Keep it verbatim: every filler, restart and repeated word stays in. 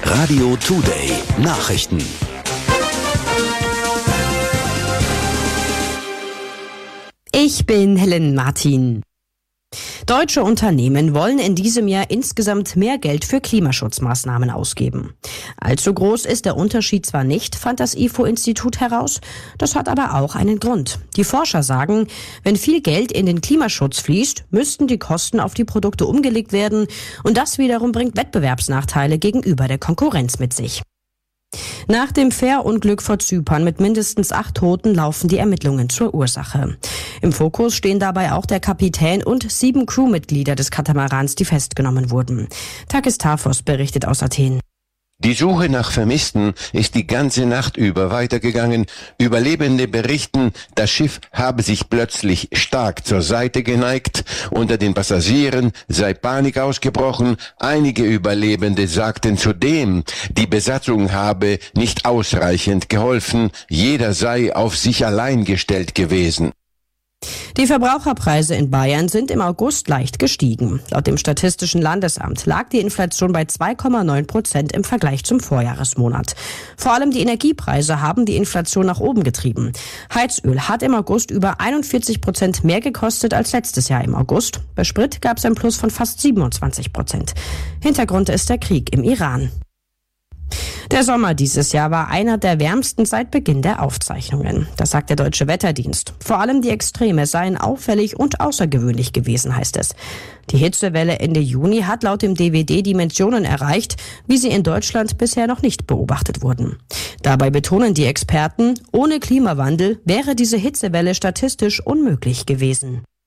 Radio Today Nachrichten. Ich bin Helen Martin. Deutsche Unternehmen wollen in diesem Jahr insgesamt mehr Geld für Klimaschutzmaßnahmen ausgeben. Allzu groß ist der Unterschied zwar nicht, fand das I F O-Institut heraus, das hat aber auch einen Grund. Die Forscher sagen, wenn viel Geld in den Klimaschutz fließt, müssten die Kosten auf die Produkte umgelegt werden und das wiederum bringt Wettbewerbsnachteile gegenüber der Konkurrenz mit sich. Nach dem Fährunglück vor Zypern mit mindestens acht Toten laufen die Ermittlungen zur Ursache. Im Fokus stehen dabei auch der Kapitän und sieben Crewmitglieder des Katamarans, die festgenommen wurden. Takis Tafos berichtet aus Athen. Die Suche nach Vermissten ist die ganze Nacht über weitergegangen. Überlebende berichten, das Schiff habe sich plötzlich stark zur Seite geneigt. Unter den Passagieren sei Panik ausgebrochen. Einige Überlebende sagten zudem, die Besatzung habe nicht ausreichend geholfen. Jeder sei auf sich allein gestellt gewesen. Die Verbraucherpreise in Bayern sind im August leicht gestiegen. Laut dem Statistischen Landesamt lag die Inflation bei zwei Komma neun Prozent im Vergleich zum Vorjahresmonat. Vor allem die Energiepreise haben die Inflation nach oben getrieben. Heizöl hat im August über einundvierzig Prozent mehr gekostet als letztes Jahr im August. Bei Sprit gab es einen Plus von fast siebenundzwanzig Prozent. Hintergrund ist der Krieg im Iran. Der Sommer dieses Jahr war einer der wärmsten seit Beginn der Aufzeichnungen. Das sagt der Deutsche Wetterdienst. Vor allem die Extreme seien auffällig und außergewöhnlich gewesen, heißt es. Die Hitzewelle Ende Juni hat laut dem D W D Dimensionen erreicht, wie sie in Deutschland bisher noch nicht beobachtet wurden. Dabei betonen die Experten, ohne Klimawandel wäre diese Hitzewelle statistisch unmöglich gewesen.